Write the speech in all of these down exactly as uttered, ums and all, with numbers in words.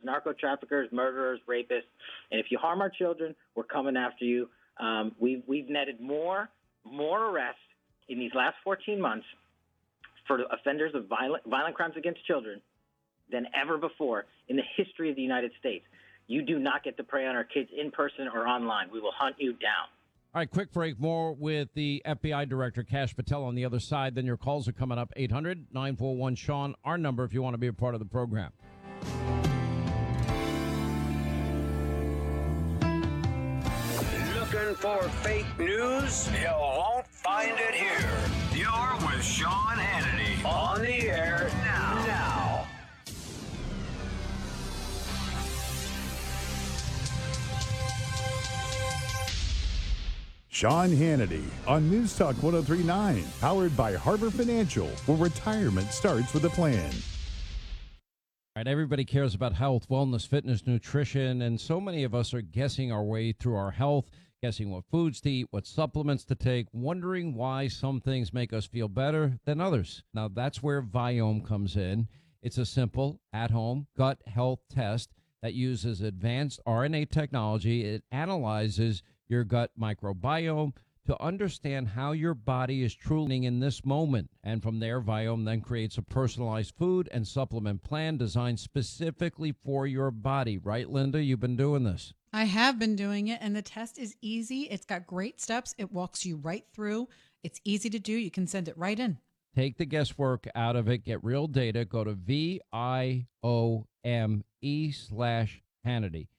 narco traffickers, murderers, rapists. And if you harm our children, we're coming after you. Um, we've, we've netted more, more arrests in these last fourteen months for offenders of violent, violent crimes against children than ever before in the history of the United States. You do not get to prey on our kids in person or online. We will hunt you down. All right, quick break. More with the F B I Director, Kash Patel, on the other side. Then your calls are coming up. eight hundred nine four one Sean, our number if you want to be a part of the program. Looking for fake news? You won't find it here. You're with Sean Hannity. On the air now. Now. Sean Hannity on News Talk one oh three point nine, powered by Harbor Financial, where retirement starts with a plan. All right, everybody cares about health, wellness, fitness, nutrition, and so many of us are guessing our way through our health, guessing what foods to eat, what supplements to take, wondering why some things make us feel better than others. Now, that's where Viome comes in. It's a simple, at-home gut health test that uses advanced R N A technology. It analyzes your gut microbiome to understand how your body is truly in this moment. And from there, Viome then creates a personalized food and supplement plan designed specifically for your body. Right, Linda? You've been doing this. I have been doing it, and the test is easy. It's got great steps. It walks you right through. It's easy to do. You can send it right in. Take the guesswork out of it. Get real data. Go to V I O M E slash Hannity.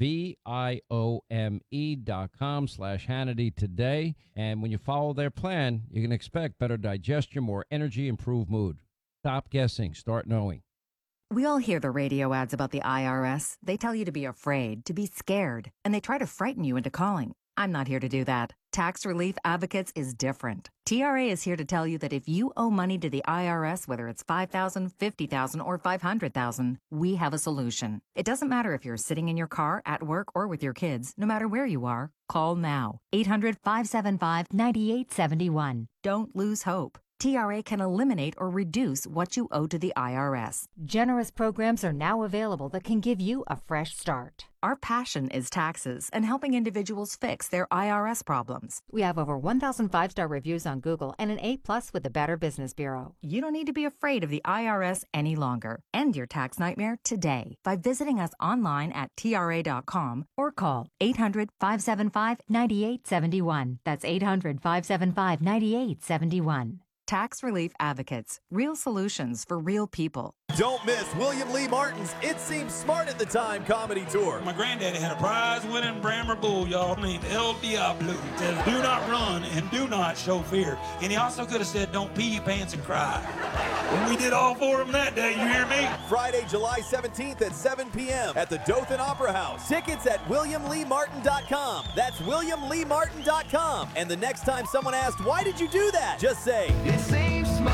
V-I-O-M-E dot com slash Hannity today. And when you follow their plan, you can expect better digestion, more energy, improved mood. Stop guessing. Start knowing. We all hear the radio ads about the I R S. They tell you to be afraid, to be scared, and they try to frighten you into calling. I'm not here to do that. Tax Relief Advocates is different. T R A is here to tell you that if you owe money to the I R S, whether it's five thousand dollars, fifty thousand dollars, or five hundred thousand dollars, we have a solution. It doesn't matter if you're sitting in your car, at work, or with your kids. No matter where you are, call now. eight hundred, five seven five, nine eight seven one. Don't lose hope. T R A can eliminate or reduce what you owe to the I R S. Generous programs are now available that can give you a fresh start. Our passion is taxes and helping individuals fix their I R S problems. We have over one thousand five-star reviews on Google and an A plus with the Better Business Bureau. You don't need to be afraid of the I R S any longer. End your tax nightmare today by visiting us online at T R A dot com or call eight hundred, five seven five, nine eight seven one. That's eight hundred, five seven five, nine eight seven one. Tax Relief Advocates. Real solutions for real people. Don't miss William Lee Martin's It Seems Smart at the Time comedy tour. My granddaddy had a prize-winning Brammer bull, y'all, named El Diablo. He says, do not run and do not show fear. And he also could have said, don't pee your pants and cry. And we did all four of them that day, you hear me? Friday, July seventeenth at seven p.m. at the Dothan Opera House. Tickets at william lee martin dot com. That's william lee martin dot com. And the next time someone asks, why did you do that? Just say, it seems smart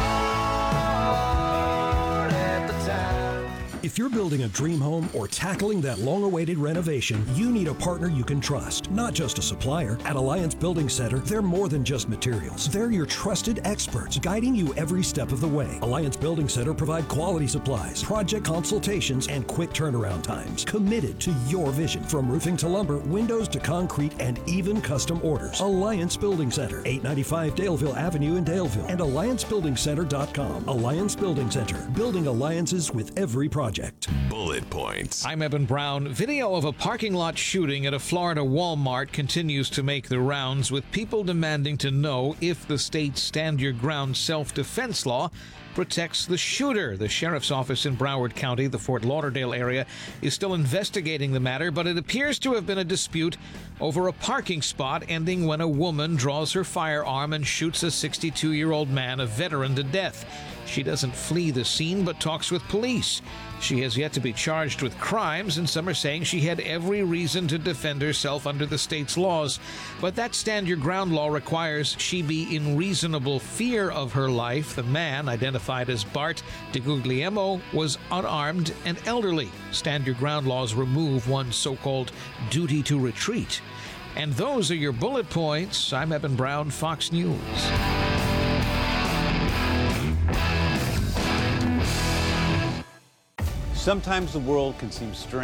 at the time. If you're building a dream home or tackling that long-awaited renovation, you need a partner you can trust, not just a supplier. At Alliance Building Center, they're more than just materials. They're your trusted experts, guiding you every step of the way. Alliance Building Center provide quality supplies, project consultations, and quick turnaround times, committed to your vision. From roofing to lumber, windows to concrete, and even custom orders. Alliance Building Center, eight ninety-five Daleville Avenue in Daleville, and alliance building center dot com. Alliance Building Center, building alliances with every project. Bullet points. I'm Eben Brown. Video of a parking lot shooting at a Florida Walmart continues to make the rounds, with people demanding to know if the state's Stand Your Ground self-defense law protects the shooter. The sheriff's office in Broward County, the Fort Lauderdale area, is still investigating the matter, but it appears to have been a dispute over a parking spot ending when a woman draws her firearm and shoots a sixty-two-year-old man, a veteran, to death. She doesn't flee the scene but talks with police. She has yet to be charged with crimes, and some are saying she had every reason to defend herself under the state's laws. But that Stand Your Ground law requires she be in reasonable fear of her life. The man, identified as Bart DeGuglielmo, was unarmed and elderly. Stand Your Ground laws remove one's so-called duty to retreat. And those are your bullet points. I'm Eben Brown, Fox News. Sometimes the world can seem strange.